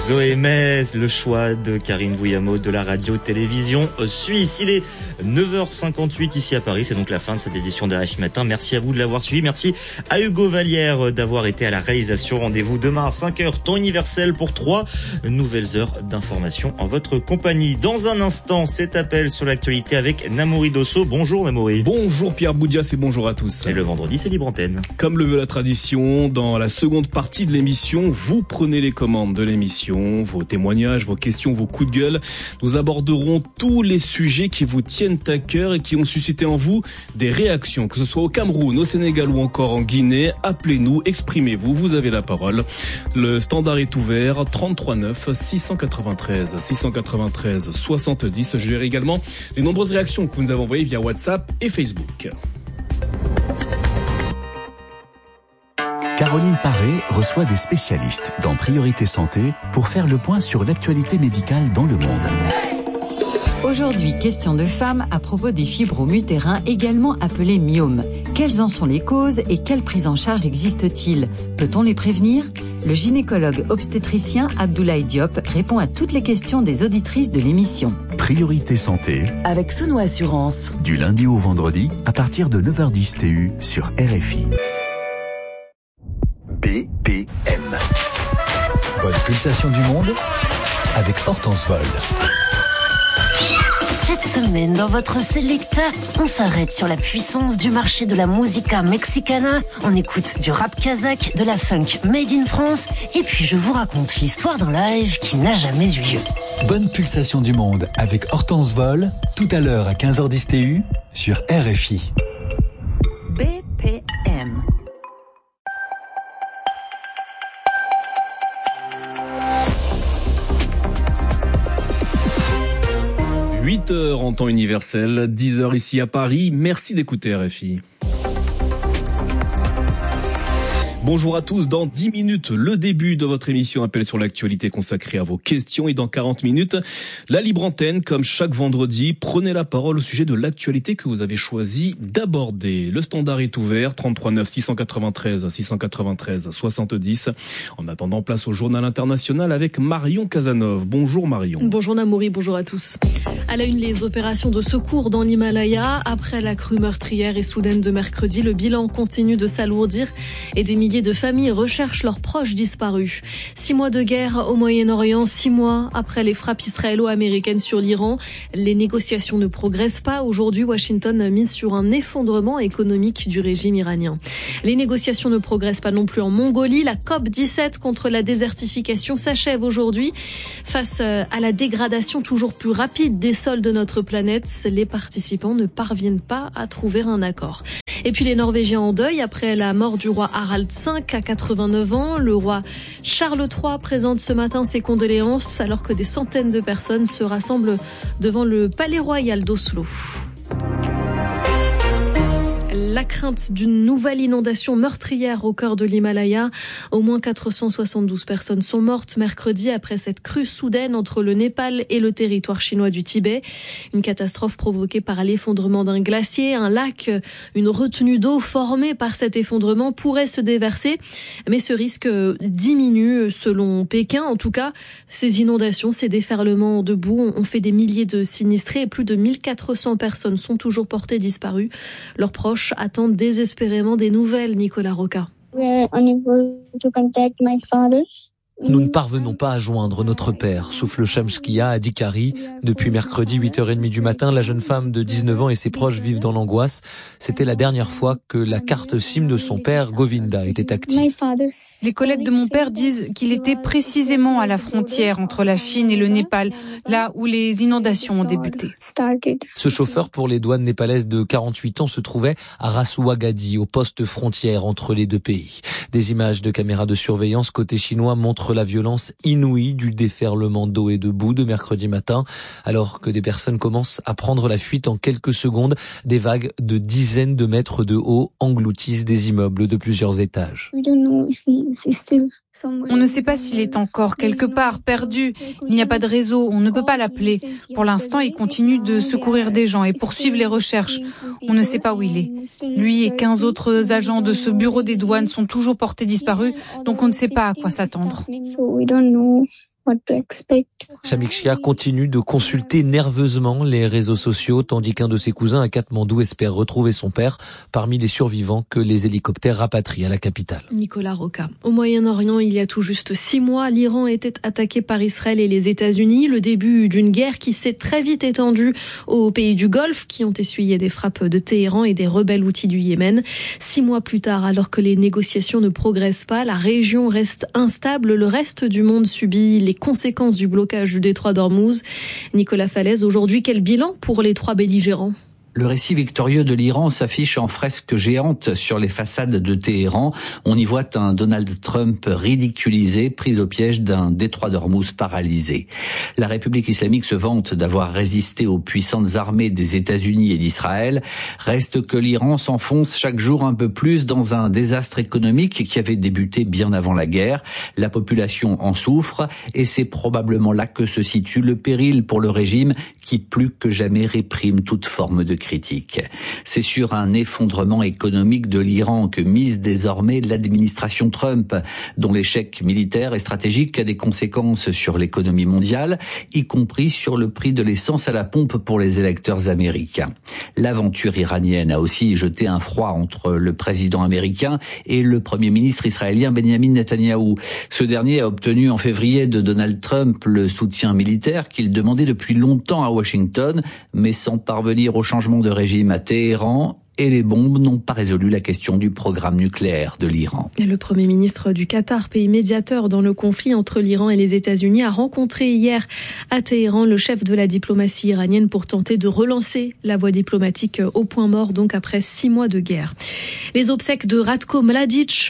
Zoé Metz, le choix de Karine Vouillamo de la radio-télévision suisse. Il est 9h58 ici à Paris, c'est donc la fin de cette édition d'RFI Matin. Merci à vous de l'avoir suivi, merci à Hugo Vallière d'avoir été à la réalisation. Rendez-vous demain à 5h, temps universel pour 3 nouvelles heures d'information en votre compagnie. Dans un instant, cet appel sur l'actualité avec Namouri Dosso. Bonjour Namouri. Bonjour Pierre Boudias et bonjour à tous. Et le vendredi, c'est Libre Antenne. Comme le veut la tradition, dans la seconde partie de l'émission, vous prenez les commandes de l'émission, vos témoignages, vos questions, vos coups de gueule. Nous aborderons tous les sujets qui vous tiennent à cœur et qui ont suscité en vous des réactions, que ce soit au Cameroun, au Sénégal ou encore en Guinée. Appelez-nous, exprimez-vous, vous avez la parole. Le standard est ouvert, 33 9 693 693 70. Je verrai également les nombreuses réactions que vous nous avez envoyées via WhatsApp et Facebook. Caroline Paré reçoit des spécialistes dans Priorité Santé pour faire le point sur l'actualité médicale dans le monde. Aujourd'hui, question de femmes à propos des fibromes utérins, également appelés myomes. Quelles en sont les causes et quelle prise en charge existe-t-il ? Peut-on les prévenir ? Le gynécologue obstétricien Abdoulaye Diop répond à toutes les questions des auditrices de l'émission. Priorité Santé avec Sono Assurance. Du lundi au vendredi à partir de 9h10 TU sur RFI. BPM. Bonne pulsation du monde avec Hortense Vold. Cette semaine, dans votre Selecta, on s'arrête sur la puissance du marché de la musica mexicana. On écoute du rap kazakh, de la funk made in France. Et puis, je vous raconte l'histoire d'un live qui n'a jamais eu lieu. Bonne pulsation du monde avec Hortense Vold, tout à l'heure à 15h10 TU sur RFI. BPM. 8h en temps universel, 10h ici à Paris. Merci d'écouter RFI. Bonjour à tous, dans 10 minutes, le début de votre émission Appel sur l'actualité consacrée à vos questions et dans 40 minutes, la libre antenne, comme chaque vendredi, prenez la parole au sujet de l'actualité que vous avez choisi d'aborder. Le standard est ouvert, 33 9 693 693 70. En attendant, place au journal international avec Marion Casanov. Bonjour Marion. Bonjour Namouri, bonjour à tous. À la une, les opérations de secours dans l'Himalaya. Après la crue meurtrière et soudaine de mercredi, le bilan continue de s'alourdir et des milliers de familles recherchent leurs proches disparus. 6 mois de guerre au Moyen-Orient, 6 mois après les frappes israélo-américaines sur l'Iran. Les négociations ne progressent pas. Aujourd'hui, Washington mise sur un effondrement économique du régime iranien. Les négociations ne progressent pas non plus en Mongolie. La COP17 contre la désertification s'achève aujourd'hui. Face à la dégradation toujours plus rapide des sols de notre planète, les participants ne parviennent pas à trouver un accord. Et puis les Norvégiens en deuil après la mort du roi Harald V à 89 ans. Le roi Charles III présente ce matin ses condoléances alors que des centaines de personnes se rassemblent devant le palais royal d'Oslo. La crainte d'une nouvelle inondation meurtrière au cœur de l'Himalaya. Au moins 472 personnes sont mortes mercredi après cette crue soudaine entre le Népal et le territoire chinois du Tibet. Une catastrophe provoquée par l'effondrement d'un glacier. Un lac, une retenue d'eau formée par cet effondrement pourrait se déverser. Mais ce risque diminue selon Pékin. En tout cas, ces inondations, ces déferlements de boue ont fait des milliers de sinistrés et plus de 1400 personnes sont toujours portées disparues. Leurs proches attendent désespérément des nouvelles, Nicolas Roca. Nous ne parvenons pas à joindre notre père, souffle Shamskia Adikari. Depuis mercredi 8h30 du matin, la jeune femme de 19 ans et ses proches vivent dans l'angoisse. C'était la dernière fois que la carte SIM de son père, Govinda, était active. Les collègues de mon père disent qu'il était précisément à la frontière entre la Chine et le Népal, là où les inondations ont débuté. Ce chauffeur pour les douanes népalaises de 48 ans se trouvait à Rasuagadi, au poste frontière entre les deux pays. Des images de caméras de surveillance côté chinois montrent la violence inouïe du déferlement d'eau et de boue de mercredi matin. Alors que des personnes commencent à prendre la fuite en quelques secondes, des vagues de dizaines de mètres de haut engloutissent des immeubles de plusieurs étages. On ne sait pas s'il est encore quelque part perdu. Il n'y a pas de réseau, on ne peut pas l'appeler. Pour l'instant, il continue de secourir des gens et poursuivre les recherches. On ne sait pas où il est. Lui et 15 autres agents de ce bureau des douanes sont toujours portés disparus, donc on ne sait pas à quoi s'attendre. Shamikshia continue de consulter nerveusement les réseaux sociaux, tandis qu'un de ses cousins à Katmandou espère retrouver son père parmi les survivants que les hélicoptères rapatrient à la capitale. Nicolas Roca. Au Moyen-Orient, il y a tout juste 6 mois, l'Iran était attaqué par Israël et les États-Unis. Le début d'une guerre qui s'est très vite étendue aux pays du Golfe, qui ont essuyé des frappes de Téhéran et des rebelles houthis du Yémen. 6 mois plus tard, alors que les négociations ne progressent pas, la région reste instable. Le reste du monde subit les conséquences du blocage du détroit d'Ormuz. Nicolas Falaise, aujourd'hui, quel bilan pour les 3 belligérants ? Le récit victorieux de l'Iran s'affiche en fresque géante sur les façades de Téhéran. On y voit un Donald Trump ridiculisé, pris au piège d'un détroit d'Ormuz paralysé. La République islamique se vante d'avoir résisté aux puissantes armées des États-Unis et d'Israël. Reste que l'Iran s'enfonce chaque jour un peu plus dans un désastre économique qui avait débuté bien avant la guerre. La population en souffre et c'est probablement là que se situe le péril pour le régime qui plus que jamais réprime toute forme de critique. C'est sur un effondrement économique de l'Iran que mise désormais l'administration Trump, dont l'échec militaire et stratégique a des conséquences sur l'économie mondiale, y compris sur le prix de l'essence à la pompe pour les électeurs américains. L'aventure iranienne a aussi jeté un froid entre le président américain et le premier ministre israélien Benjamin Netanyahou. Ce dernier a obtenu en février de Donald Trump le soutien militaire qu'il demandait depuis longtemps à Washington, mais sans parvenir au changement de régime à Téhéran. Et les bombes n'ont pas résolu la question du programme nucléaire de l'Iran. Et le Premier ministre du Qatar, pays médiateur dans le conflit entre l'Iran et les États-Unis, a rencontré hier à Téhéran le chef de la diplomatie iranienne pour tenter de relancer la voie diplomatique au point mort, donc après 6 mois de guerre. Les obsèques de Ratko Mladic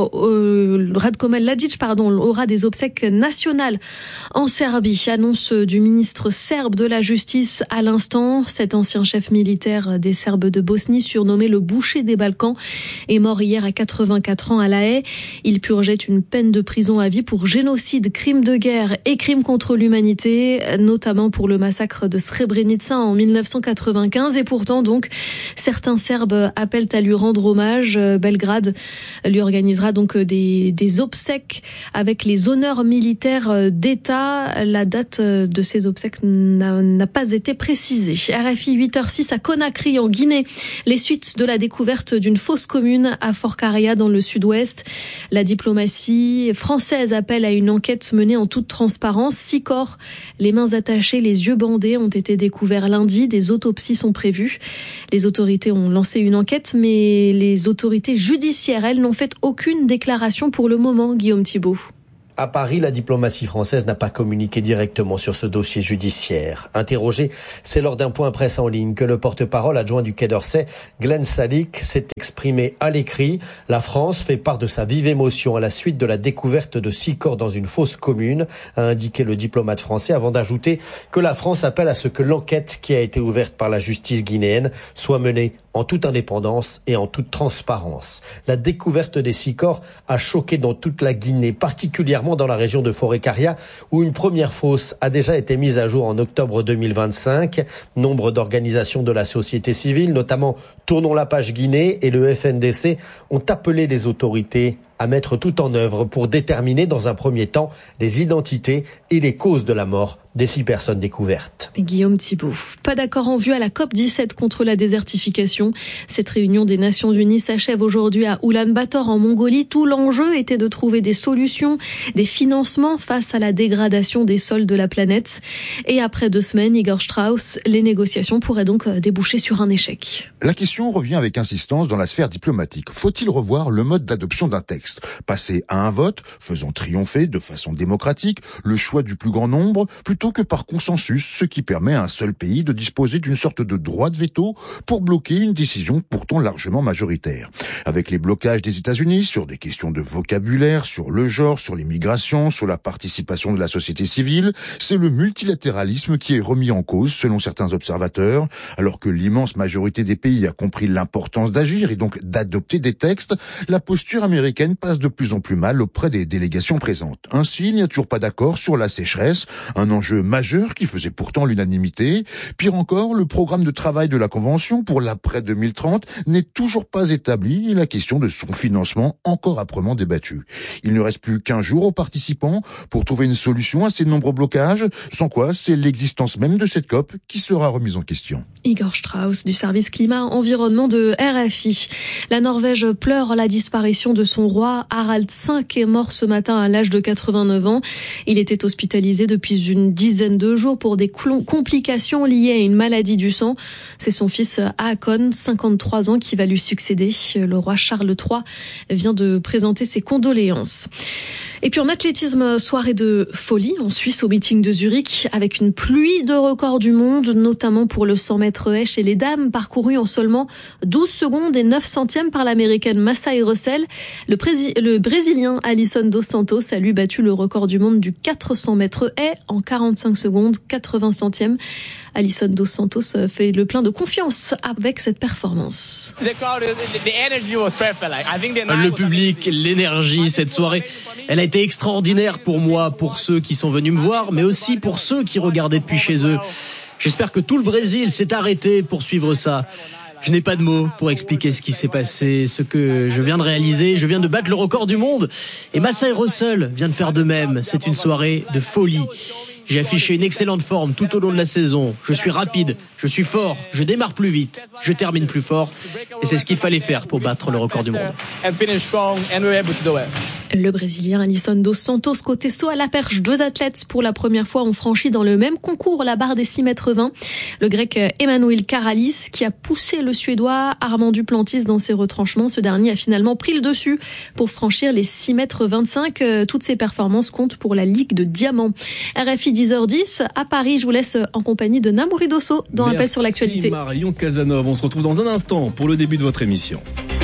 aura des obsèques nationales en Serbie. Annonce du ministre serbe de la Justice à l'instant. Cet ancien chef militaire des Serbes de Bosnie, surnommé le boucher des Balkans, est mort hier à 84 ans à La Haye. Il purgeait une peine de prison à vie pour génocide, crime de guerre et crime contre l'humanité, notamment pour le massacre de Srebrenica en 1995. Et pourtant, donc, certains Serbes appellent à lui rendre hommage. Belgrade lui organisera donc des obsèques avec les honneurs militaires d'État. La date de ces obsèques n'a pas été précisée. RFI 8h06 à Conakry en Guinée. Les suites de la découverte d'une fosse commune à Fort Caria dans le sud-ouest. La diplomatie française appelle à une enquête menée en toute transparence. 6 corps, les mains attachées, les yeux bandés, ont été découverts lundi. Des autopsies sont prévues. Les autorités ont lancé une enquête, mais les autorités judiciaires, elles, n'ont fait aucune déclaration pour le moment, Guillaume Thibault. À Paris, la diplomatie française n'a pas communiqué directement sur ce dossier judiciaire. Interrogé, c'est lors d'un point presse en ligne que le porte-parole adjoint du Quai d'Orsay, Glenn Salick, s'est exprimé à l'écrit. La France fait part de sa vive émotion à la suite de la découverte de 6 corps dans une fosse commune, a indiqué le diplomate français, avant d'ajouter que la France appelle à ce que l'enquête qui a été ouverte par la justice guinéenne soit menée en toute indépendance et en toute transparence. La découverte des 6 corps a choqué dans toute la Guinée, particulièrement dans la région de Forêt-Caria, où une première fosse a déjà été mise à jour en octobre 2025. Nombre d'organisations de la société civile, notamment Tournons la page Guinée et le FNDC, ont appelé les autorités à mettre tout en œuvre pour déterminer dans un premier temps les identités et les causes de la mort des 6 personnes découvertes. Guillaume Thibault. Pas d'accord en vue à la COP17 contre la désertification. Cette réunion des Nations Unies s'achève aujourd'hui à Oulan-Bator en Mongolie. Tout l'enjeu était de trouver des solutions, des financements face à la dégradation des sols de la planète. Et après 2 semaines, Igor Strauss, les négociations pourraient donc déboucher sur un échec. La question revient avec insistance dans la sphère diplomatique. Faut-il revoir le mode d'adoption d'un texte ? Passer à un vote, faisant triompher de façon démocratique le choix du plus grand nombre, plutôt que par consensus, ce qui permet à un seul pays de disposer d'une sorte de droit de veto pour bloquer une décision pourtant largement majoritaire. Avec les blocages des États-Unis sur des questions de vocabulaire, sur le genre, sur l'immigration, sur la participation de la société civile, c'est le multilatéralisme qui est remis en cause selon certains observateurs, alors que l'immense majorité des pays a compris l'importance d'agir et donc d'adopter des textes, la posture américaine passe de plus en plus mal auprès des délégations présentes. Ainsi, il n'y a toujours pas d'accord sur la sécheresse, un enjeu enjeu majeur qui faisait pourtant l'unanimité. Pire encore, le programme de travail de la Convention pour l'après 2030 n'est toujours pas établi et la question de son financement encore âprement débattue. Il ne reste plus qu'un jour aux participants pour trouver une solution à ces nombreux blocages, sans quoi c'est l'existence même de cette COP qui sera remise en question. Igor Strauss du service climat-environnement de RFI. La Norvège pleure la disparition de son roi. Harald V est mort ce matin à l'âge de 89 ans. Il était hospitalisé depuis une dizaine de jours pour des complications liées à une maladie du sang. C'est son fils Haakon, 53 ans, qui va lui succéder. Le roi Charles III vient de présenter ses condoléances. Et puis en athlétisme, soirée de folie en Suisse au meeting de Zurich avec une pluie de records du monde, notamment pour le 100 mètres haies chez les dames, parcouru en seulement 12 secondes et 9 centièmes par l'américaine Masai Russell. Le brésilien Alisson dos Santos a lui battu le record du monde du 400 mètres haies en 45 secondes 80 centièmes. Alisson dos Santos fait le plein de confiance avec cette performance. Le public, l'énergie, cette soirée, elle a été extraordinaire pour moi, pour ceux qui sont venus me voir, mais aussi pour ceux qui regardaient depuis chez eux. J'espère que tout le Brésil s'est arrêté pour suivre ça. Je n'ai pas de mots pour expliquer ce qui s'est passé, ce que je viens de réaliser. Je viens de battre le record du monde et Masai Russell vient de faire de même. C'est une soirée de folie. J'ai affiché une excellente forme tout au long de la saison. Je suis rapide, je suis fort, je démarre plus vite, je termine plus fort. Et c'est ce qu'il fallait faire pour battre le record du monde. Le Brésilien Alisson dos Santos, côté saut à la perche, 2 athlètes pour la première fois ont franchi dans le même concours la barre des 6,20 mètres. Le Grec Emmanuel Karalis qui a poussé le Suédois Armand Duplantis dans ses retranchements. Ce dernier a finalement pris le dessus pour franchir les 6,25 mètres. Toutes ces performances comptent pour la Ligue de Diamant. RFI 10h10 à Paris. Je vous laisse en compagnie de Namouri Dosso dans Appel sur l'actualité. Merci Marion Casanov. On se retrouve dans un instant pour le début de votre émission.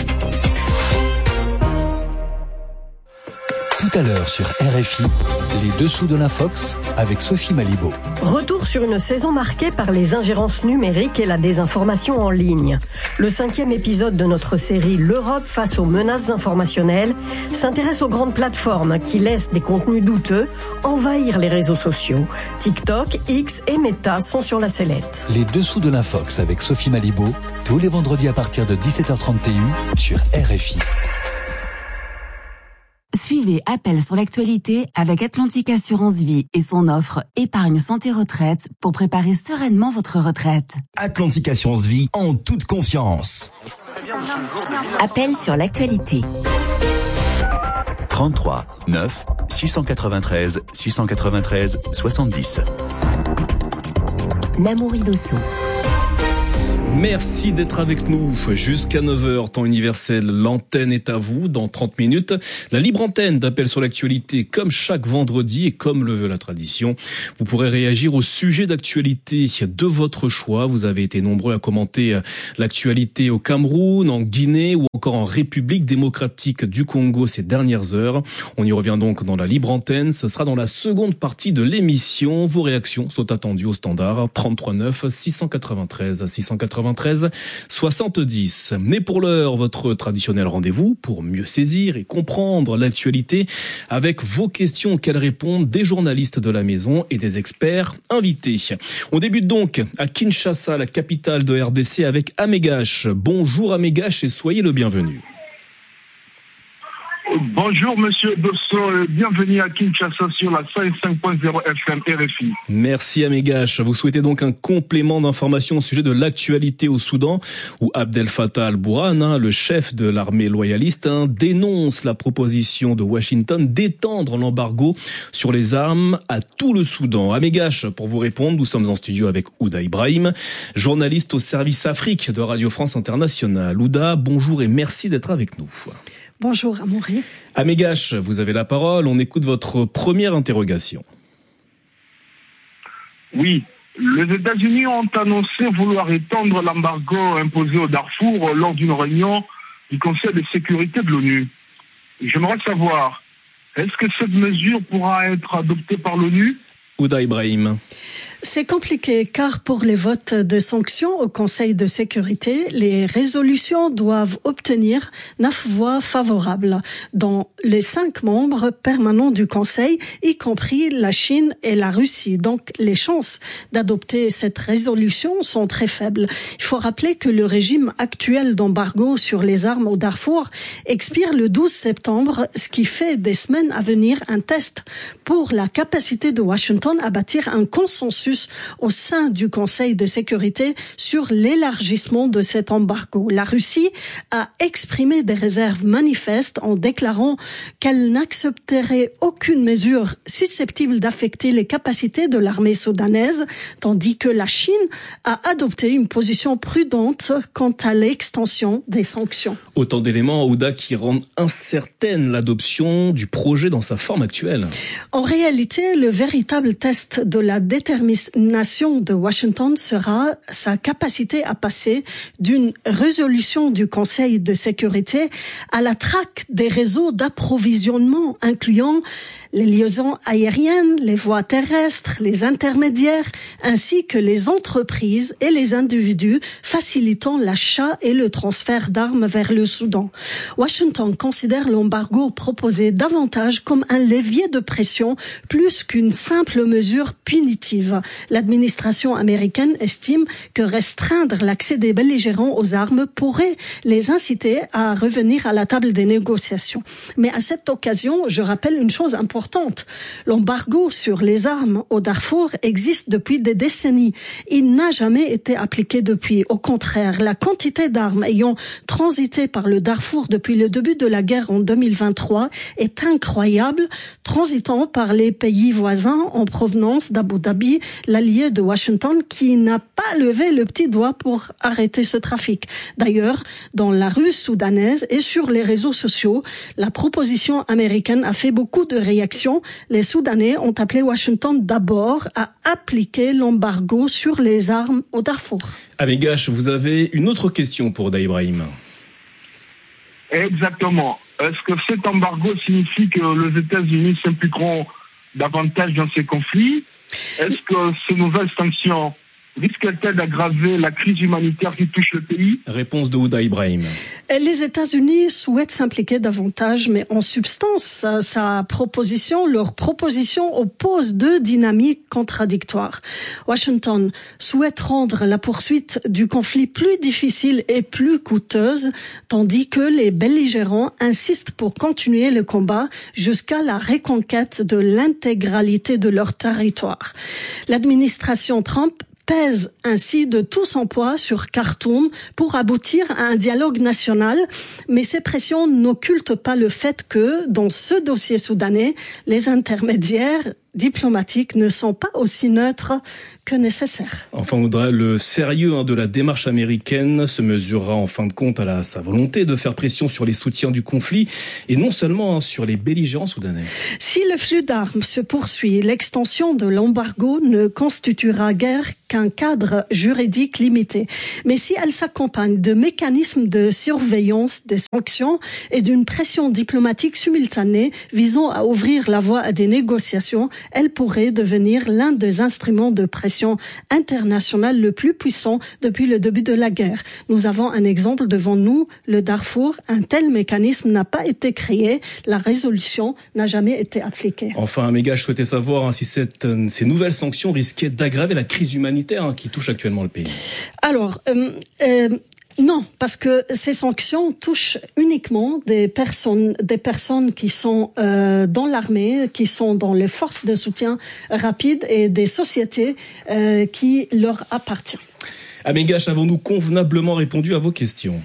Tout à l'heure sur RFI, les dessous de l'Infox avec Sophie Malibaud. Retour sur une saison marquée par les ingérences numériques et la désinformation en ligne. Le 5e épisode de notre série L'Europe face aux menaces informationnelles s'intéresse aux grandes plateformes qui laissent des contenus douteux envahir les réseaux sociaux. TikTok, X et Meta sont sur la sellette. Les dessous de l'Infox avec Sophie Malibaud, tous les vendredis à partir de 17h30 TU sur RFI. Suivez Appel sur l'actualité avec Atlantique Assurance Vie et son offre Épargne Santé Retraite pour préparer sereinement votre retraite. Atlantique Assurance Vie en toute confiance. Appel sur l'actualité. 33 9 693 693 70. Namouri Dosso. Merci d'être avec nous jusqu'à 9h, temps universel. L'antenne est à vous dans 30 minutes. La libre antenne d'Appel sur l'actualité comme chaque vendredi et comme le veut la tradition. Vous pourrez réagir au sujet d'actualité de votre choix. Vous avez été nombreux à commenter l'actualité au Cameroun, en Guinée ou encore en République démocratique du Congo ces dernières heures. On y revient donc dans la libre antenne. Ce sera dans la seconde partie de l'émission. Vos réactions sont attendues au standard 33 9 693 693 70. Mais pour l'heure, votre traditionnel rendez-vous pour mieux saisir et comprendre l'actualité avec vos questions qu'elles répondent des journalistes de la maison et des experts invités. On débute donc à Kinshasa, la capitale de RDC, avec Amégache. Bonjour Amégache et soyez le bienvenu. Bonjour Monsieur Dosso, bienvenue à Kinshasa sur la 105.0 FM RFI. Merci Amégache. Vous souhaitez donc un complément d'information au sujet de l'actualité au Soudan, où Abdel Fattah al-Burhan, le chef de l'armée loyaliste, dénonce la proposition de Washington d'étendre l'embargo sur les armes à tout le Soudan. Amégache, pour vous répondre, nous sommes en studio avec Ouda Ibrahim, journaliste au service Afrique de Radio France Internationale. Ouda, bonjour et merci d'être avec nous. Bonjour Amaury. Amégache, vous avez la parole. On écoute votre première interrogation. Oui, les États-Unis ont annoncé vouloir étendre l'embargo imposé au Darfour lors d'une réunion du Conseil de sécurité de l'ONU. J'aimerais savoir, est-ce que cette mesure pourra être adoptée par l'ONU ? Ouda Ibrahim. C'est compliqué car pour les votes de sanctions au Conseil de sécurité, les résolutions doivent obtenir 9 voix favorables, dont les 5 membres permanents du Conseil, y compris la Chine et la Russie. Donc les chances d'adopter cette résolution sont très faibles. Il faut rappeler que le régime actuel d'embargo sur les armes au Darfour expire le 12 septembre, ce qui fait des semaines à venir un test pour la capacité de Washington à bâtir un consensus au sein du Conseil de sécurité sur l'élargissement de cet embargo. La Russie a exprimé des réserves manifestes en déclarant qu'elle n'accepterait aucune mesure susceptible d'affecter les capacités de l'armée soudanaise, tandis que la Chine a adopté une position prudente quant à l'extension des sanctions. Autant d'éléments, Ouda, qui rendent incertaine l'adoption du projet dans sa forme actuelle. En réalité, le véritable test de la détermination de Washington sera sa capacité à passer d'une résolution du Conseil de sécurité à la traque des réseaux d'approvisionnement, incluant les liaisons aériennes, les voies terrestres, les intermédiaires, ainsi que les entreprises et les individus facilitant l'achat et le transfert d'armes vers le Soudan. Washington considère l'embargo proposé davantage comme un levier de pression plus qu'une simple mesure punitive. L'administration américaine estime que restreindre l'accès des belligérants aux armes pourrait les inciter à revenir à la table des négociations. Mais à cette occasion, je rappelle une chose importante. L'embargo sur les armes au Darfour existe depuis des décennies. Il n'a jamais été appliqué depuis. Au contraire, la quantité d'armes ayant transité par le Darfour depuis le début de la guerre en 2023 est incroyable, transitant par les pays voisins en provenance d'Abu Dhabi, l'allié de Washington, qui n'a pas levé le petit doigt pour arrêter ce trafic. D'ailleurs, dans la rue soudanaise et sur les réseaux sociaux, la proposition américaine a fait beaucoup de réactions. Les Soudanais ont appelé Washington d'abord à appliquer l'embargo sur les armes au Darfour. Amégache, vous avez une autre question pour Ouda Ibrahim. Exactement. Est-ce que cet embargo signifie que les États-Unis s'impliqueront davantage dans ces conflits? Est-ce que ces nouvelles sanctions risque-t-elle d'aggraver la crise humanitaire qui touche le pays? Réponse de Ouda Ibrahim. Les États-Unis souhaitent s'impliquer davantage, mais en substance, leur proposition oppose deux dynamiques contradictoires. Washington souhaite rendre la poursuite du conflit plus difficile et plus coûteuse, tandis que les belligérants insistent pour continuer le combat jusqu'à la reconquête de l'intégralité de leur territoire. L'administration Trump pèse ainsi de tout son poids sur Khartoum pour aboutir à un dialogue national, mais ces pressions n'occultent pas le fait que, dans ce dossier soudanais, les intermédiaires diplomatiques ne sont pas aussi neutres que nécessaire. Enfin, Ouda, le sérieux de la démarche américaine se mesurera en fin de compte à sa volonté de faire pression sur les soutiens du conflit et non seulement sur les belligérants soudanais. Si le flux d'armes se poursuit, l'extension de l'embargo ne constituera guère qu'un cadre juridique limité. Mais si elle s'accompagne de mécanismes de surveillance des sanctions et d'une pression diplomatique simultanée visant à ouvrir la voie à des négociations, elle pourrait devenir l'un des instruments de pression internationale le plus puissant depuis le début de la guerre. Nous avons un exemple devant nous, le Darfour. Un tel mécanisme n'a pas été créé, la résolution n'a jamais été appliquée. Enfin, Améga, je souhaitais savoir si ces nouvelles sanctions risquaient d'aggraver la crise humanitaire qui touche actuellement le pays. Alors, non, parce que ces sanctions touchent uniquement des personnes qui sont dans l'armée, qui sont dans les forces de soutien rapide et des sociétés qui leur appartiennent. Amégache, avons-nous convenablement répondu à vos questions?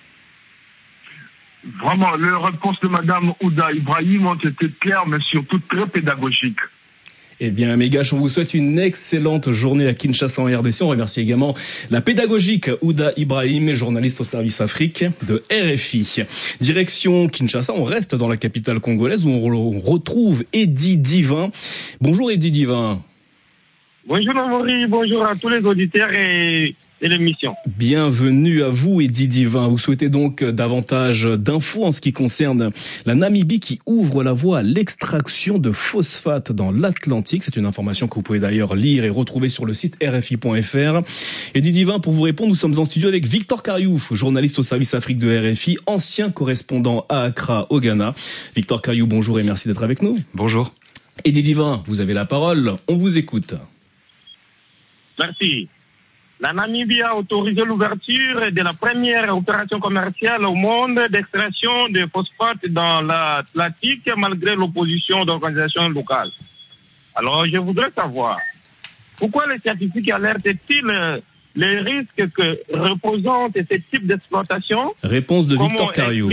Vraiment, les réponses de Madame Ouda Ibrahim ont été claires, mais surtout très pédagogiques. Eh bien, Amégache, on vous souhaite une excellente journée à Kinshasa en RDC. On remercie également la pédagogique Ouda Ibrahim, journaliste au service Afrique de RFI. Direction Kinshasa, on reste dans la capitale congolaise où on retrouve Eddy Divin. Bonjour Eddy Divin. Bonjour Amaury, bonjour à tous les auditeurs et de l'émission. Bienvenue à vous, Eddy Divin. Vous souhaitez donc davantage d'infos en ce qui concerne la Namibie qui ouvre la voie à l'extraction de phosphate dans l'Atlantique. C'est une information que vous pouvez d'ailleurs lire et retrouver sur le site rfi.fr. Eddy Divin, pour vous répondre, nous sommes en studio avec Victor Kariou, journaliste au service Afrique de RFI, ancien correspondant à Accra, au Ghana. Victor Kariou, bonjour et merci d'être avec nous. Bonjour. Eddy Divin, vous avez la parole, on vous écoute. Merci. La Namibie a autorisé l'ouverture de la première opération commerciale au monde d'extraction de phosphate dans l'Atlantique malgré l'opposition d'organisations locales. Alors, je voudrais savoir, pourquoi les scientifiques alertent-ils les risques que représente ce type d'exploitation? Réponse de Victor Kariou.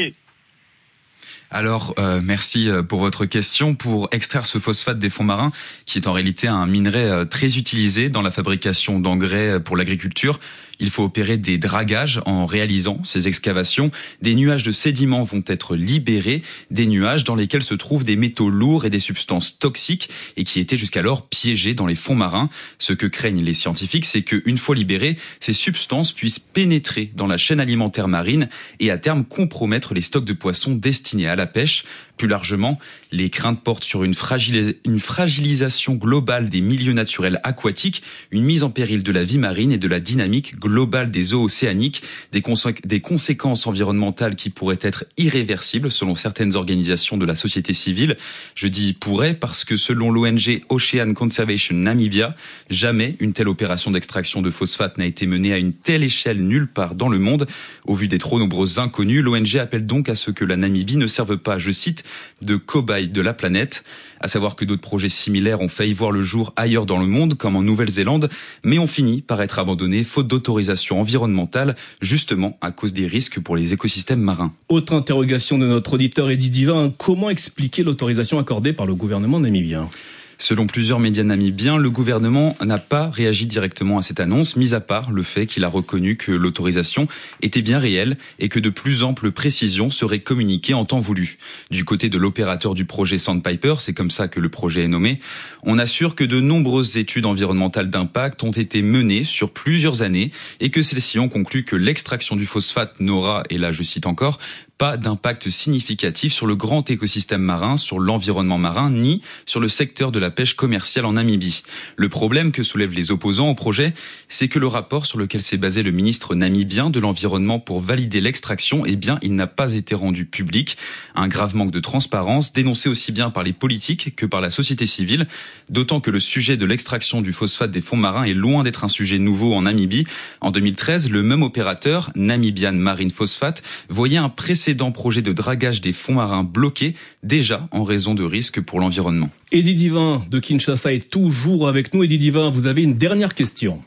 Alors, merci pour votre question. Pour extraire ce phosphate des fonds marins, qui est en réalité un minerai très utilisé dans la fabrication d'engrais pour l'agriculture, il faut opérer des dragages en réalisant ces excavations. Des nuages de sédiments vont être libérés, des nuages dans lesquels se trouvent des métaux lourds et des substances toxiques et qui étaient jusqu'alors piégés dans les fonds marins. Ce que craignent les scientifiques, c'est qu'une fois libérées, ces substances puissent pénétrer dans la chaîne alimentaire marine et à terme compromettre les stocks de poissons destinés à la pêche. Plus largement, les craintes portent sur une fragilisation globale des milieux naturels aquatiques, une mise en péril de la vie marine et de la dynamique globale des eaux océaniques, des conséquences environnementales qui pourraient être irréversibles selon certaines organisations de la société civile. Je dis pourrait parce que selon l'ONG Ocean Conservation Namibia, jamais une telle opération d'extraction de phosphate n'a été menée à une telle échelle nulle part dans le monde. Au vu des trop nombreuses inconnues, l'ONG appelle donc à ce que la Namibie ne serve pas, je cite, de cobaye de la planète. À savoir que d'autres projets similaires ont failli voir le jour ailleurs dans le monde, comme en Nouvelle-Zélande, mais ont fini par être abandonnés faute d'autorisation environnementale, justement à cause des risques pour les écosystèmes marins. Autre interrogation de notre auditeur Eddy Divin, comment expliquer l'autorisation accordée par le gouvernement namibien ? Selon plusieurs médias namibiens, le gouvernement n'a pas réagi directement à cette annonce, mis à part le fait qu'il a reconnu que l'autorisation était bien réelle et que de plus amples précisions seraient communiquées en temps voulu. Du côté de l'opérateur du projet Sandpiper, c'est comme ça que le projet est nommé, on assure que de nombreuses études environnementales d'impact ont été menées sur plusieurs années et que celles-ci ont conclu que l'extraction du phosphate n'aura, et là je cite encore, pas d'impact significatif sur le grand écosystème marin, sur l'environnement marin, ni sur le secteur de la pêche commerciale en Namibie. Le problème que soulèvent les opposants au projet, c'est que le rapport sur lequel s'est basé le ministre namibien de l'Environnement pour valider l'extraction, eh bien, il n'a pas été rendu public. Un grave manque de transparence, dénoncé aussi bien par les politiques que par la société civile, d'autant que le sujet de l'extraction du phosphate des fonds marins est loin d'être un sujet nouveau en Namibie. En 2013, le même opérateur, Namibian Marine Phosphate, voyait un précédent projet de dragage des fonds marins bloqué, déjà en raison de risques pour l'environnement. Eddy Divin de Kinshasa est toujours avec nous. Eddy Divin, vous avez une dernière question.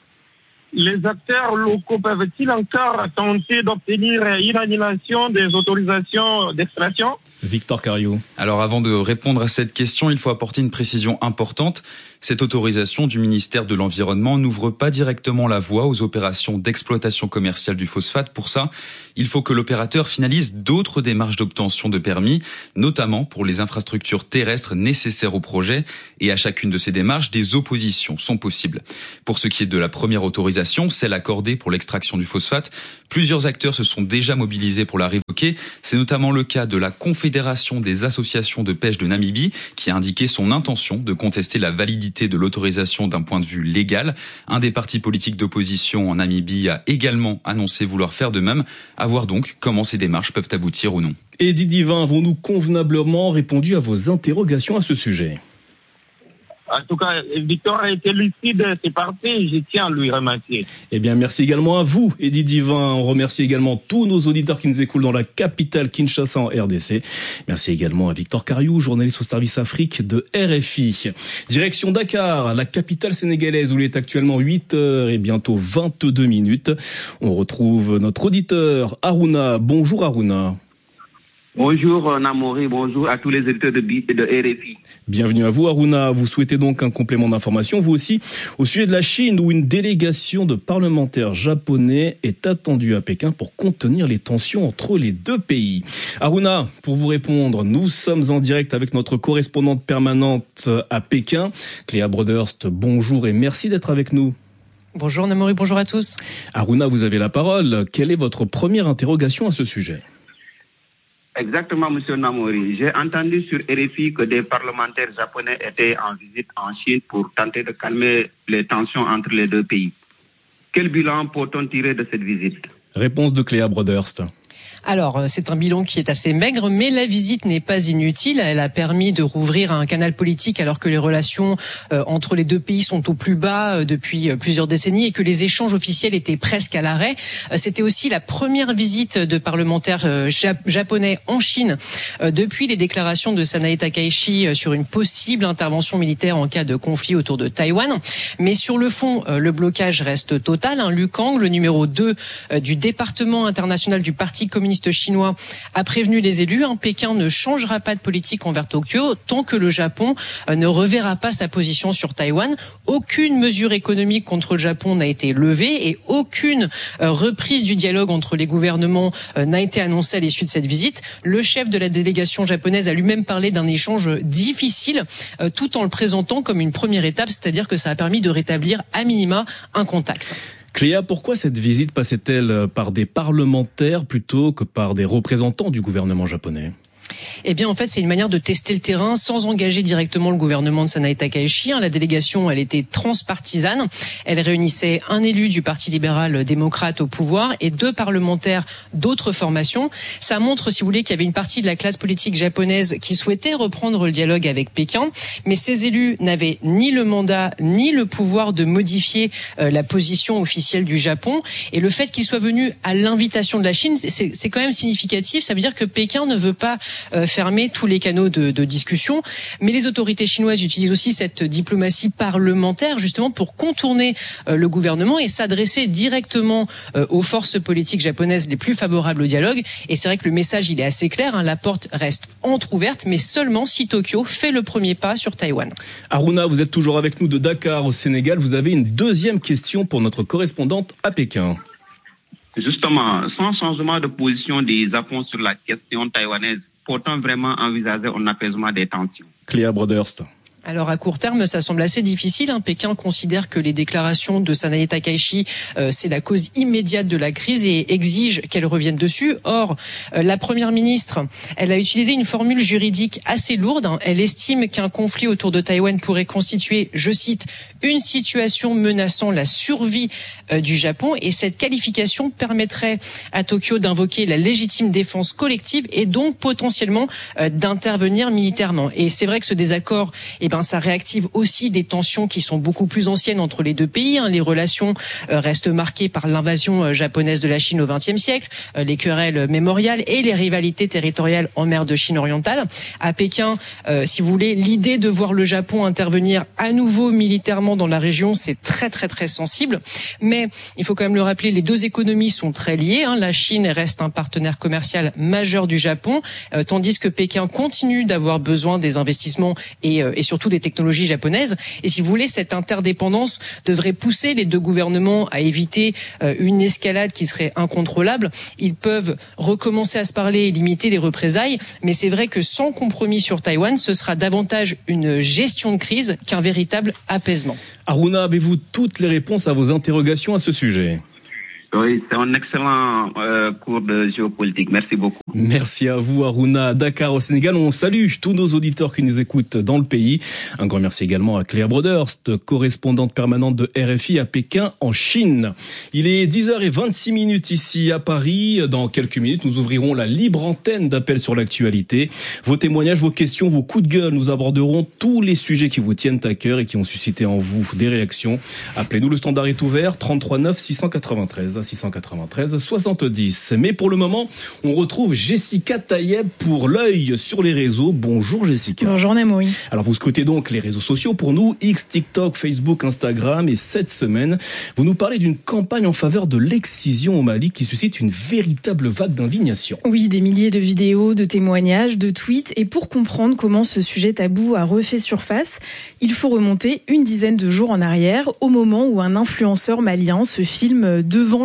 Les acteurs locaux peuvent-ils encore tenter d'obtenir une annulation des autorisations d'extraction? Victor Kariou. Alors avant de répondre à cette question, il faut apporter une précision importante. Cette autorisation du ministère de l'Environnement n'ouvre pas directement la voie aux opérations d'exploitation commerciale du phosphate. Pour ça, il faut que l'opérateur finalise d'autres démarches d'obtention de permis, notamment pour les infrastructures terrestres nécessaires au projet. Et à chacune de ces démarches, des oppositions sont possibles. Pour ce qui est de la première autorisation, celle accordée pour l'extraction du phosphate, plusieurs acteurs se sont déjà mobilisés pour la révoquer. C'est notamment le cas de la Confédération des associations de pêche de Namibie, qui a indiqué son intention de contester la validité de l'autorisation d'un point de vue légal. Un des partis politiques d'opposition en Namibie a également annoncé vouloir faire de même. À voir donc comment ces démarches peuvent aboutir ou non. Eddy Divin, avons-nous convenablement répondu à vos interrogations à ce sujet ? En tout cas, Victor a été lucide, c'est parti, je tiens à lui remercier. Eh bien, merci également à vous, Eddy Divin. On remercie également tous nos auditeurs qui nous écoutent dans la capitale Kinshasa en RDC. Merci également à Victor Kariou, journaliste au service Afrique de RFI. Direction Dakar, la capitale sénégalaise où il est actuellement 8h et bientôt 22 minutes. On retrouve notre auditeur Aruna. Bonjour Aruna. Bonjour Namori, bonjour à tous les éditeurs de RFI. Bienvenue à vous Aruna, vous souhaitez donc un complément d'information, vous aussi, au sujet de la Chine où une délégation de parlementaires japonais est attendue à Pékin pour contenir les tensions entre les deux pays. Aruna, pour vous répondre, nous sommes en direct avec notre correspondante permanente à Pékin, Cléa Broderst, bonjour et merci d'être avec nous. Bonjour Namouri, bonjour à tous. Aruna, vous avez la parole. Quelle est votre première interrogation à ce sujet ? Exactement, monsieur Namouri. J'ai entendu sur RFI que des parlementaires japonais étaient en visite en Chine pour tenter de calmer les tensions entre les deux pays. Quel bilan peut-on tirer de cette visite ? Réponse de Cléa Broderst. Alors, c'est un bilan qui est assez maigre, mais la visite n'est pas inutile. Elle a permis de rouvrir un canal politique alors que les relations entre les deux pays sont au plus bas depuis plusieurs décennies et que les échanges officiels étaient presque à l'arrêt. C'était aussi la première visite de parlementaires japonais en Chine depuis les déclarations de Sanae Takaichi sur une possible intervention militaire en cas de conflit autour de Taïwan. Mais sur le fond, le blocage reste total. Liu Kang, le numéro 2 du département international du Parti communiste chinois, a prévenu les élus. Pékin ne changera pas de politique envers Tokyo tant que le Japon ne reverra pas sa position sur Taïwan. Aucune mesure économique contre le Japon n'a été levée et aucune reprise du dialogue entre les gouvernements n'a été annoncée à l'issue de cette visite. Le chef de la délégation japonaise a lui-même parlé d'un échange difficile tout en le présentant comme une première étape, c'est-à-dire que ça a permis de rétablir à minima un contact. Cléa, pourquoi cette visite passait-elle par des parlementaires plutôt que par des représentants du gouvernement japonais ? Eh bien, en fait, c'est une manière de tester le terrain sans engager directement le gouvernement de Sanae Takaichi. La délégation, elle était transpartisane. Elle réunissait un élu du Parti libéral démocrate au pouvoir et 2 parlementaires d'autres formations. Ça montre, si vous voulez, qu'il y avait une partie de la classe politique japonaise qui souhaitait reprendre le dialogue avec Pékin. Mais ces élus n'avaient ni le mandat ni le pouvoir de modifier la position officielle du Japon. Et le fait qu'ils soient venus à l'invitation de la Chine, c'est quand même significatif. Ça veut dire que Pékin ne veut pas fermer tous les canaux de discussion. Mais les autorités chinoises utilisent aussi cette diplomatie parlementaire justement pour contourner le gouvernement et s'adresser directement aux forces politiques japonaises les plus favorables au dialogue. Et c'est vrai que le message, il est assez clair. La porte reste entrouverte, mais seulement si Tokyo fait le premier pas sur Taïwan. Aruna, vous êtes toujours avec nous de Dakar au Sénégal. Vous avez une deuxième question pour notre correspondante à Pékin. Justement, sans changement de position des Japon sur la question taïwanaise, peut-on vraiment envisager un apaisement des tensions ? Cléa Broderst. Alors à court terme, ça semble assez difficile. Pékin considère que les déclarations de Sanae Takaichi, c'est la cause immédiate de la crise et exige qu'elle revienne dessus. Or, la première ministre, elle a utilisé une formule juridique assez lourde. Elle estime qu'un conflit autour de Taïwan pourrait constituer, je cite, une situation menaçant la survie du Japon. Et cette qualification permettrait à Tokyo d'invoquer la légitime défense collective et donc potentiellement d'intervenir militairement. Et c'est vrai que ce désaccord, ça réactive aussi des tensions qui sont beaucoup plus anciennes entre les deux pays. Les relations restent marquées par l'invasion japonaise de la Chine au XXe siècle, les querelles mémoriales et les rivalités territoriales en mer de Chine orientale. À Pékin, si vous voulez, l'idée de voir le Japon intervenir à nouveau militairement dans la région, c'est très très très sensible. Mais il faut quand même le rappeler, les deux économies sont très liées. La Chine reste un partenaire commercial majeur du Japon, tandis que Pékin continue d'avoir besoin des investissements et surtout des technologies japonaises. Et si vous voulez, cette interdépendance devrait pousser les deux gouvernements à éviter une escalade qui serait incontrôlable. Ils peuvent recommencer à se parler et limiter les représailles, mais c'est vrai que sans compromis sur Taïwan, ce sera davantage une gestion de crise qu'un véritable apaisement. Aruna, avez-vous toutes les réponses à vos interrogations à ce sujet ? Oui, c'est un excellent cours de géopolitique. Merci beaucoup. Merci à vous, Aruna. À Dakar, au Sénégal, on salue tous nos auditeurs qui nous écoutent dans le pays. Un grand merci également à Cléa Broderst, correspondante permanente de RFI à Pékin, en Chine. Il est 10h26 ici à Paris. Dans quelques minutes, nous ouvrirons la libre antenne d'appel sur l'actualité. Vos témoignages, vos questions, vos coups de gueule, nous aborderons tous les sujets qui vous tiennent à cœur et qui ont suscité en vous des réactions. Appelez-nous, le standard est ouvert, 33 9 693. 693 70. Mais pour le moment, on retrouve Jessica Tayeb pour l'œil sur les réseaux. Bonjour Jessica. Bonjour Namouri. Alors vous scrutez donc les réseaux sociaux pour nous, X, TikTok, Facebook, Instagram, et cette semaine, vous nous parlez d'une campagne en faveur de l'excision au Mali qui suscite une véritable vague d'indignation. Oui, des milliers de vidéos, de témoignages, de tweets, et pour comprendre comment ce sujet tabou a refait surface, il faut remonter une dizaine de jours en arrière, au moment où un influenceur malien se filme devant le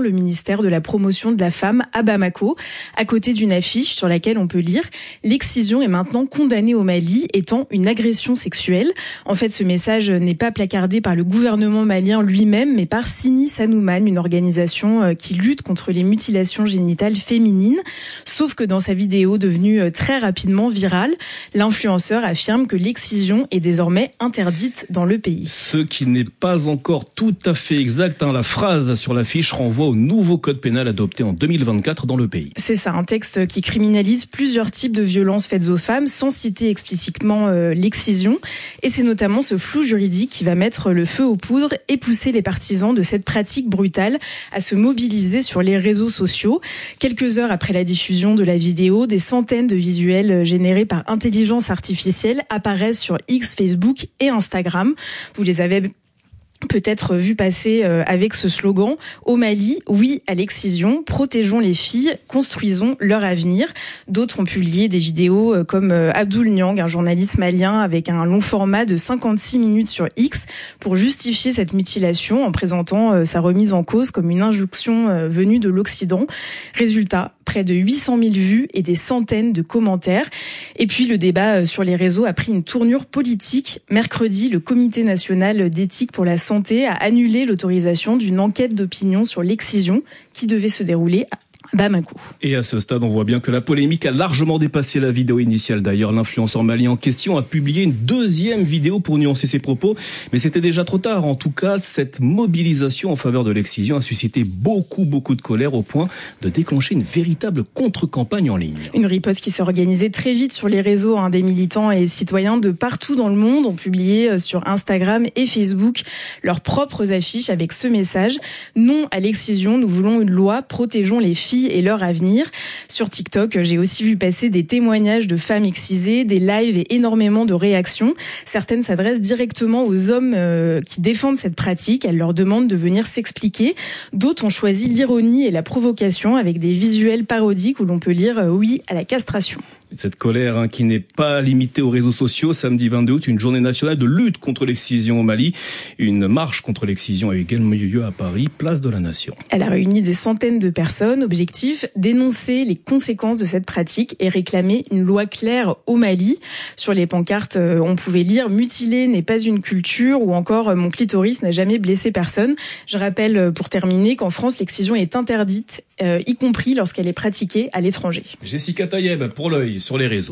le ministère de la promotion de la femme à Bamako, à côté d'une affiche sur laquelle on peut lire « L'excision est maintenant condamnée au Mali, étant une agression sexuelle ». En fait, ce message n'est pas placardé par le gouvernement malien lui-même, mais par Sini Sanoumane, une organisation qui lutte contre les mutilations génitales féminines. Sauf que dans sa vidéo devenue très rapidement virale, l'influenceur affirme que l'excision est désormais interdite dans le pays. Ce qui n'est pas encore tout à fait exact. La phrase sur l'affiche renvoie au nouveau code pénal adopté en 2024 dans le pays. C'est ça, un texte qui criminalise plusieurs types de violences faites aux femmes sans citer explicitement l'excision. Et c'est notamment ce flou juridique qui va mettre le feu aux poudres et pousser les partisans de cette pratique brutale à se mobiliser sur les réseaux sociaux. Quelques heures après la diffusion de la vidéo, des centaines de visuels générés par intelligence artificielle apparaissent sur X, Facebook et Instagram. Vous les avez peut-être vu passer avec ce slogan « Au Mali, oui à l'excision, protégeons les filles, construisons leur avenir ». D'autres ont publié des vidéos comme Abdoul Niang, un journaliste malien avec un long format de 56 minutes sur X pour justifier cette mutilation en présentant sa remise en cause comme une injonction venue de l'Occident. Résultat, près de 800 000 vues et des centaines de commentaires. Et puis le débat sur les réseaux a pris une tournure politique. Mercredi, le Comité national d'éthique pour la santé a annulé l'autorisation d'une enquête d'opinion sur l'excision qui devait se dérouler à Bamako. Et à ce stade, on voit bien que la polémique a largement dépassé la vidéo initiale. D'ailleurs, l'influenceur malien en question a publié une deuxième vidéo pour nuancer ses propos. Mais c'était déjà trop tard. En tout cas, cette mobilisation en faveur de l'excision a suscité beaucoup de colère au point de déclencher une véritable contre-campagne en ligne. Une riposte qui s'est organisée très vite sur les réseaux. Des militants et citoyens de partout dans le monde ont publié sur Instagram et Facebook leurs propres affiches avec ce message. Non à l'excision, nous voulons une loi, protégeons les filles et leur avenir. Sur TikTok, j'ai aussi vu passer des témoignages de femmes excisées, des lives et énormément de réactions. Certaines s'adressent directement aux hommes qui défendent cette pratique. Elles leur demandent de venir s'expliquer. D'autres ont choisi l'ironie et la provocation avec des visuels parodiques où l'on peut lire « oui à la castration ». Cette colère qui n'est pas limitée aux réseaux sociaux. Samedi 22 août, une journée nationale de lutte contre l'excision au Mali. Une marche contre l'excision a eu également lieu à Paris, place de la Nation. Elle a réuni des centaines de personnes. Objectif, dénoncer les conséquences de cette pratique et réclamer une loi claire au Mali. Sur les pancartes, on pouvait lire « Mutiler n'est pas une culture » ou encore « Mon clitoris n'a jamais blessé personne ». Je rappelle pour terminer qu'en France, l'excision est interdite, y compris lorsqu'elle est pratiquée à l'étranger. Jessica Tayeb pour l'œil sur les réseaux.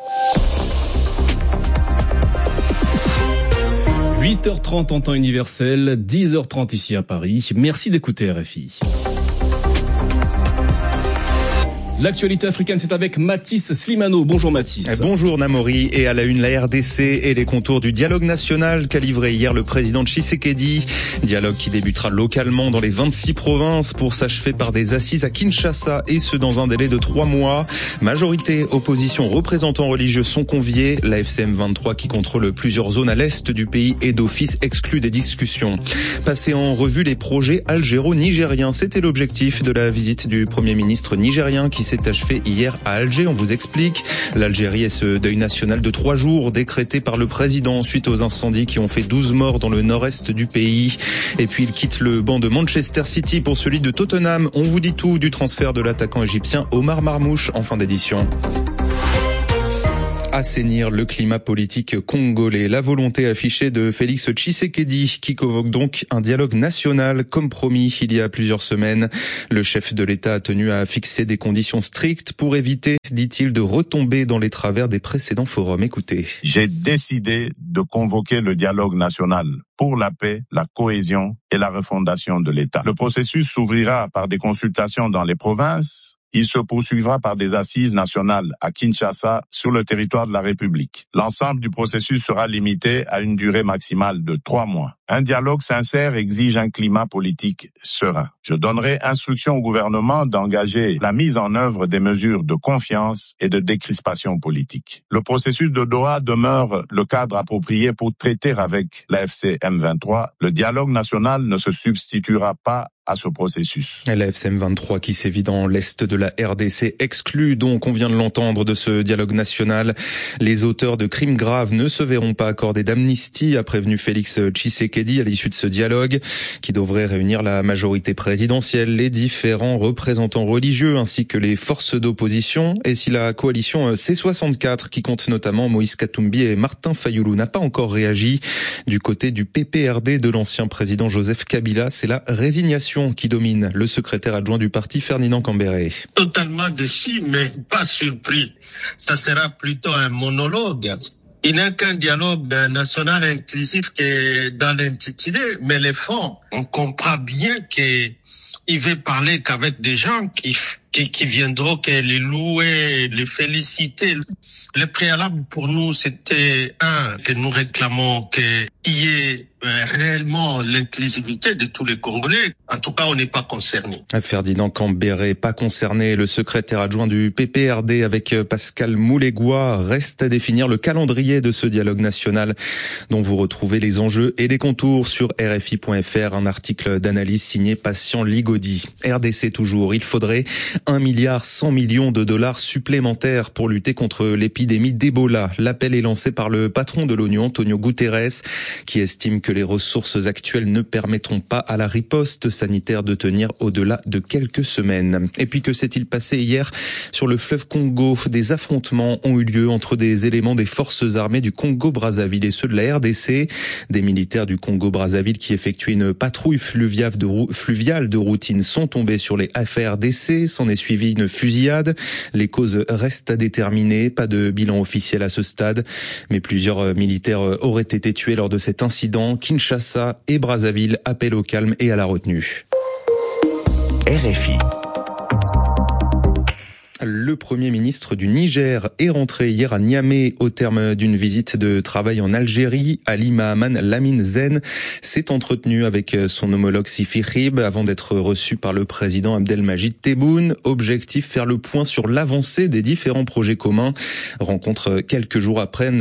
8h30 en temps universel, 10h30 ici à Paris. Merci d'écouter RFI. L'actualité africaine, c'est avec Mathis Slimano. Bonjour Mathis. Bonjour Namori. Et à la une, la RDC et les contours du dialogue national qu'a livré hier le président Tshisekedi. Dialogue qui débutera localement dans les 26 provinces pour s'achever par des assises à Kinshasa et ce dans un délai de 3 mois. Majorité, opposition, représentants religieux sont conviés. La FCM 23 qui contrôle plusieurs zones à l'est du pays et d'office exclut des discussions. Passer en revue les projets algéro-nigériens, c'était l'objectif de la visite du Premier ministre nigérien qui s'est achevé hier à Alger. On vous explique. L'Algérie est ce deuil national de 3 jours décrété par le président suite aux incendies qui ont fait 12 morts dans le nord-est du pays. Et puis il quitte le banc de Manchester City pour celui de Tottenham. On vous dit tout du transfert de l'attaquant égyptien Omar Marmouche en fin d'édition. Assainir le climat politique congolais. La volonté affichée de Félix Tshisekedi qui convoque donc un dialogue national comme promis il y a plusieurs semaines. Le chef de l'État a tenu à fixer des conditions strictes pour éviter, dit-il, de retomber dans les travers des précédents forums. Écoutez. J'ai décidé de convoquer le dialogue national pour la paix, la cohésion et la refondation de l'État. Le processus s'ouvrira par des consultations dans les provinces. Il se poursuivra par des assises nationales à Kinshasa sur le territoire de la République. L'ensemble du processus sera limité à une durée maximale de 3 mois. Un dialogue sincère exige un climat politique serein. Je donnerai instruction au gouvernement d'engager la mise en œuvre des mesures de confiance et de décrispation politique. Le processus de Doha demeure le cadre approprié pour traiter avec la FCM 23. Le dialogue national ne se substituera pas à ce processus. La FCM 23 qui sévit dans l'est de la RDC exclut donc, on vient de l'entendre, de ce dialogue national. Les auteurs de crimes graves ne se verront pas accorder d'amnistie, a prévenu Félix Tshisekedi à l'issue de ce dialogue qui devrait réunir la majorité présidentielle, les différents représentants religieux ainsi que les forces d'opposition. Et si la coalition C64 qui compte notamment Moïse Katumbi et Martin Fayulu n'a pas encore réagi, du côté du PPRD de l'ancien président Joseph Kabila, c'est la résignation qui domine. Le secrétaire adjoint du parti, Ferdinand Cambéré. Totalement déçu, mais pas surpris. Ça sera plutôt un monologue. Il n'est qu'un dialogue national inclusif qui est dans l'intitulé, mais les fonds, on comprend bien qu'il veut parler qu'avec des gens qui viendront que les louer, les féliciter. Le préalable pour nous, c'était que nous réclamons qu'il y ait réellement l'inclusivité de tous les Congolais. En tout cas, on n'est pas concernés. Ferdinand Cambéré, pas concerné. Le secrétaire adjoint du PPRD avec Pascal Moulégois, reste à définir le calendrier de ce dialogue national dont vous retrouvez les enjeux et les contours sur RFI.fr. Un article d'analyse signé Patient Ligodi. RDC toujours, il faudrait 1,1 milliard de dollars supplémentaires pour lutter contre l'épidémie d'Ebola. L'appel est lancé par le patron de l'ONU, Antonio Guterres, qui estime que les ressources actuelles ne permettront pas à la riposte sanitaire de tenir au-delà de quelques semaines. Et puis que s'est-il passé hier sur le fleuve Congo? Des affrontements ont eu lieu entre des éléments des forces armées du Congo-Brazzaville et ceux de la RDC. Des militaires du Congo-Brazzaville qui effectuaient une patrouille fluviale de routine sont tombés sur les FARDC. S'en est suivi une fusillade. Les causes restent à déterminer. Pas de bilan officiel à ce stade, mais plusieurs militaires auraient été tués lors de cet incident. Kinshasa et Brazzaville appellent au calme et à la retenue. RFI. Le Premier ministre du Niger est rentré hier à Niamey au terme d'une visite de travail en Algérie. Ali Mahaman Lamine Zen s'est entretenu avec son homologue Sifi Rib avant d'être reçu par le président Abdelmajid Tebboune. Objectif, faire le point sur l'avancée des différents projets communs. Rencontre quelques jours après